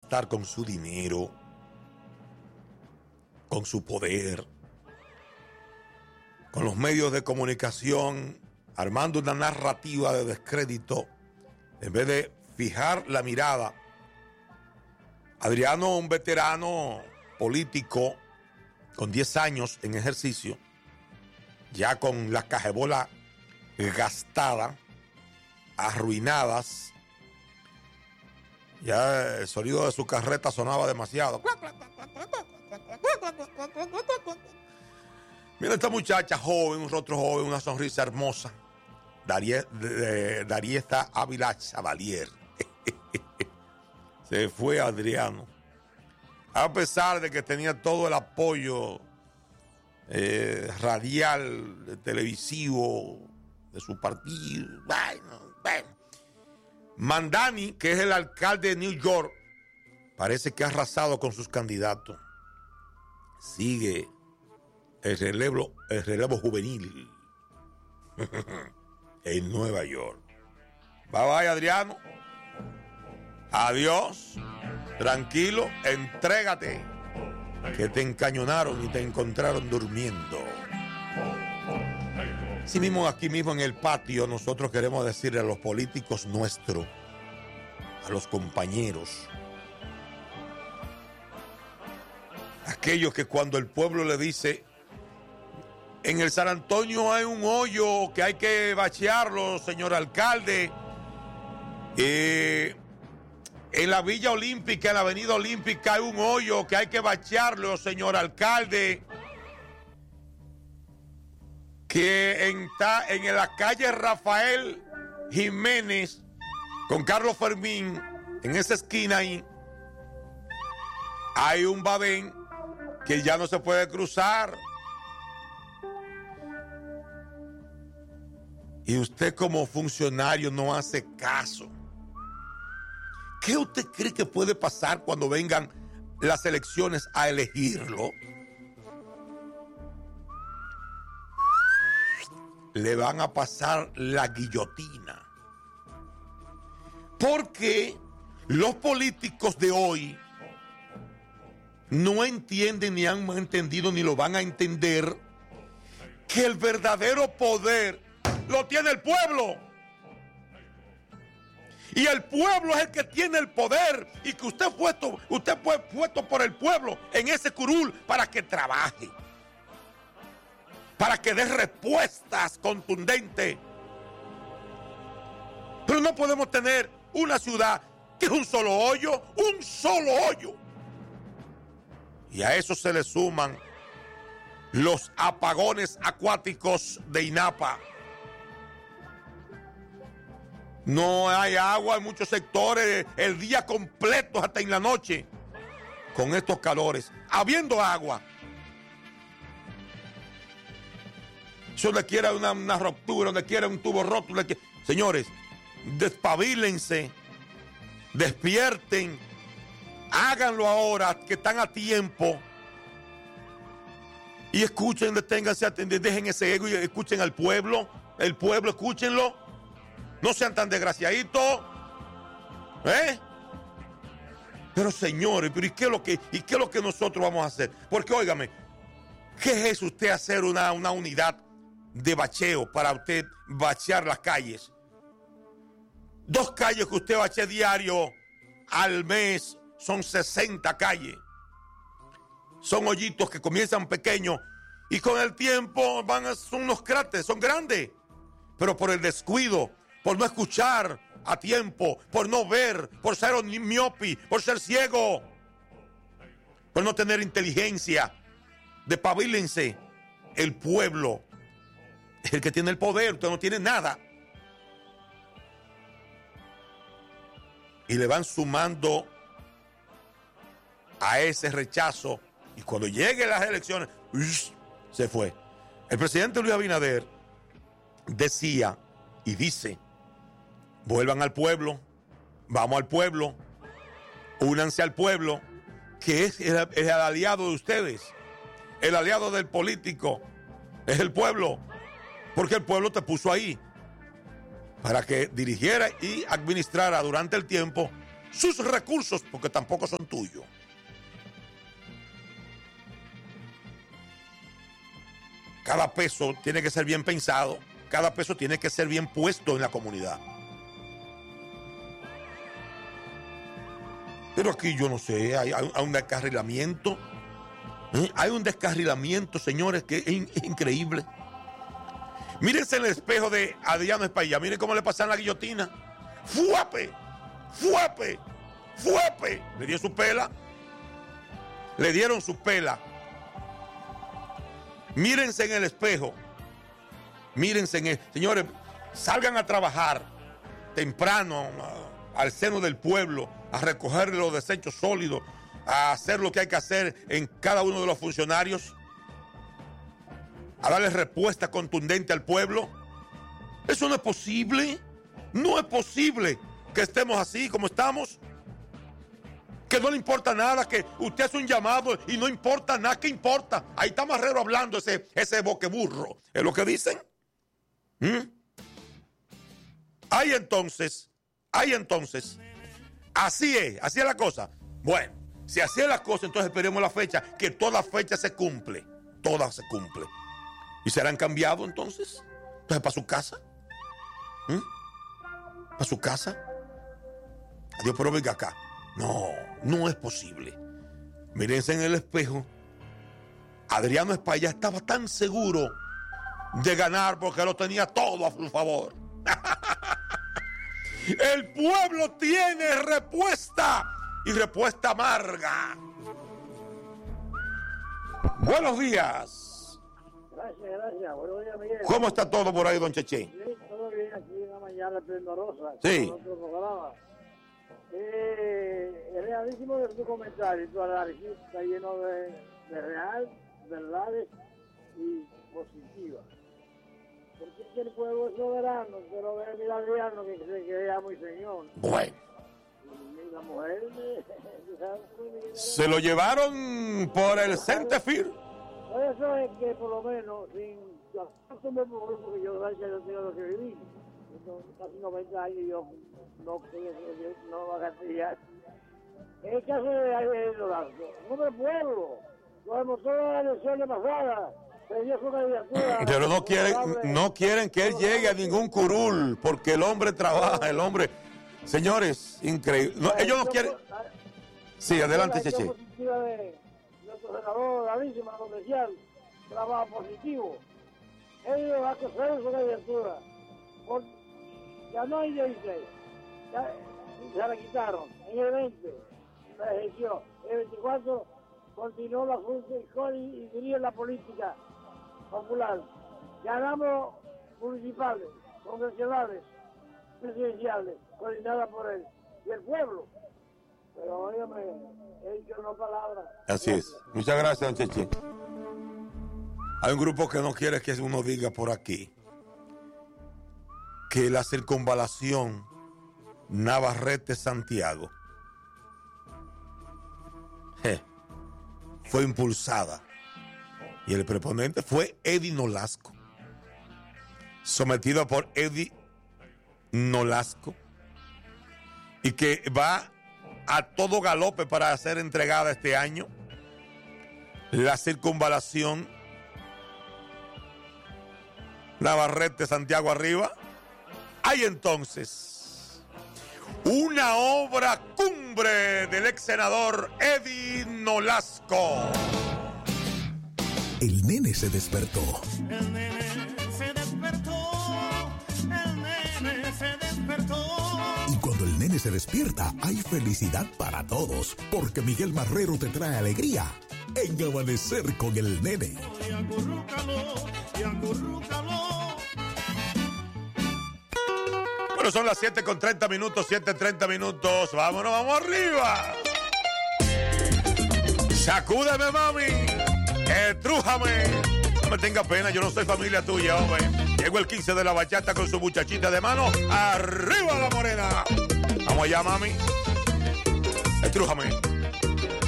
gastar con su dinero, con su poder, con los medios de comunicación, armando una narrativa de descrédito, en vez de fijar la mirada. Adriano, un veterano político con 10 años en ejercicio, ya con la cajebola gastada, arruinadas, ya el sonido de su carreta sonaba demasiado. Mira esta muchacha joven, un rostro joven, una sonrisa hermosa. Darieta Ávila Chavalier. Se fue Adriano. A pesar de que tenía todo el apoyo radial, televisivo de su partido. Bueno. Mandani, que es el alcalde de New York, parece que ha arrasado con sus candidatos. Sigue el relevo juvenil en Nueva York. Bye bye, Adriano. Adiós. Tranquilo, entrégate. Que te encañonaron y te encontraron durmiendo. Así mismo, aquí mismo en el patio, nosotros queremos decirle a los políticos nuestros, a los compañeros, aquellos que cuando el pueblo le dice, en el San Antonio hay un hoyo que hay que bachearlo, señor alcalde, en la Villa Olímpica, en la Avenida Olímpica hay un hoyo que hay que bachearlo, señor alcalde, que en la calle Rafael Jiménez con Carlos Fermín, en esa esquina ahí, hay un badén que ya no se puede cruzar. Y usted como funcionario no hace caso. ¿Qué usted cree que puede pasar cuando vengan las elecciones a elegirlo? Le van a pasar la guillotina. Porque los políticos de hoy no entienden, ni han entendido, ni lo van a entender, que el verdadero poder lo tiene el pueblo. Y el pueblo es el que tiene el poder, y que usted fue puesto por el pueblo en ese curul para que trabaje, para que dé respuestas contundentes. Pero no podemos tener una ciudad que es un solo hoyo. Y a eso se le suman los apagones acuáticos de INAPA. No hay agua en muchos sectores, el día completo hasta en la noche, con estos calores, habiendo agua. Si donde quiera una ruptura, donde quiera un tubo roto, señores, despabilense, despierten, háganlo ahora que están a tiempo. Y escuchen, deténganse, dejen ese ego y escuchen al pueblo. El pueblo, escúchenlo. No sean tan desgraciaditos. Pero señores, ¿y qué es lo que nosotros vamos a hacer? Porque óigame, ¿qué es usted hacer una unidad de bacheo para usted bachear las calles? 2 calles que usted bachea diario al mes son 60 calles. Son hoyitos que comienzan pequeños y con el tiempo son unos cráteres, son grandes. Pero por el descuido, por no escuchar a tiempo, por no ver, por ser miope, por ser ciego, por no tener inteligencia, despabilense. El pueblo es el que tiene el poder, usted no tiene nada. Y le van sumando a ese rechazo. Y cuando lleguen las elecciones, se fue. El presidente Luis Abinader decía y dice: vuelvan al pueblo, vamos al pueblo, únanse al pueblo, que es el aliado de ustedes, el aliado del político, es el pueblo, porque el pueblo te puso ahí para que dirigiera y administrara durante el tiempo sus recursos, porque tampoco son tuyos. Cada peso tiene que ser bien pensado, cada peso tiene que ser bien puesto en la comunidad. Pero aquí yo no sé, hay un descarrilamiento. Hay un descarrilamiento, señores, que es increíble. Mírense en el espejo de Adriano Espaillá, miren cómo le pasan la guillotina. ¡Fuape! ¡Fuape! ¡Fuape! Le dio su pela. Le dieron su pela. Mírense en el espejo. Mírense señores, salgan a trabajar temprano al seno del pueblo, a recoger los desechos sólidos, a hacer lo que hay que hacer en cada uno de los funcionarios, a darle respuesta contundente al pueblo. Eso no es posible. No es posible que estemos así como estamos. Que no le importa nada, que usted hace un llamado y no importa nada. ¿Qué importa? Ahí está Marrero hablando, ese boqueburro. ¿Es lo que dicen? Ahí entonces, así es la cosa. Bueno, si así es la cosa, entonces esperemos la fecha, que toda fecha se cumple. Toda se cumple. ¿Y serán cambiados entonces? Entonces, ¿para su casa? ¿Para su casa? Adiós, pero venga acá. No es posible. Mírense en el espejo. Adriano Espaillá estaba tan seguro de ganar porque lo tenía todo a su favor. El pueblo tiene respuesta y respuesta amarga. Buenos días. Gracias. Buenos días, Miguel. ¿Cómo está todo por ahí, don Cheche? Sí, todo bien aquí en la mañana esplendorosa. Sí. Es realísimo de tu comentario, tu análisis está lleno de real, verdades y positivas. Porque es que el pueblo es soberano, pero ve el adriano que se crea muy señor. Bueno. Y la mujer se lo llevaron por el Centefir. Por eso es que por lo menos, porque yo gracias a Dios tengo lo que viví. Casi 90 años yo no va a gastar. En el caso de Lorenzo, un hombre pueblo, lo demostró en las elecciones pasadas, perdió su candidatura. Pero no quieren que él llegue a ningún curul, porque el hombre trabaja, el hombre. Señores, increíble. No, ellos no quieren. Sí, adelante, Cheche. Nuestro senador Davísima, comercial, trabajo positivo. Él va a coger su candidatura. Ganó en 16, se la quitaron. En el 20 la ejerció. En el 24 continuó la función y dirige la política popular. Ganamos municipales, congresionales, presidenciales, coordinadas por él y el pueblo. Pero óigame, él dicho no palabras. Así es. Muchas gracias, don Cheche. Hay un grupo que no quiere que uno diga por aquí que la circunvalación Navarrete-Santiago fue impulsada y el proponente fue Eddie Nolasco, sometido por Eddie Nolasco, y que va a todo galope para ser entregada este año la circunvalación Navarrete-Santiago arriba. Hay entonces una obra cumbre del ex senador Eddie Nolasco. El nene se despertó. El nene se despertó. El nene se despertó. Y cuando el nene se despierta, hay felicidad para todos, porque Miguel Marrero te trae alegría en Amanecer con el Nene. Y acurrúcalo, y acurrúcalo. Bueno, son las 7:30 minutos, 7:30 minutos. Vámonos, vamos arriba. Sacúdeme, mami. Estrújame. No me tenga pena, yo no soy familia tuya, hombre. Llegó el 15 de la bachata con su muchachita de mano. Arriba la morena. Vamos allá, mami. Estrújame.